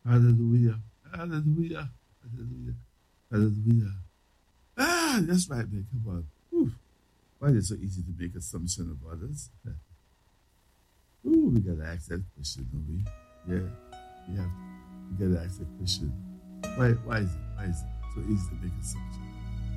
Hallelujah. Hallelujah. Hallelujah. Hallelujah. Ah, that's right, man. Come on. Whew. Why is it so easy to make assumption of others? Ooh, we gotta ask that question, don't we? Yeah. We gotta ask that question. Why is it? Why is it so easy to make assumptions?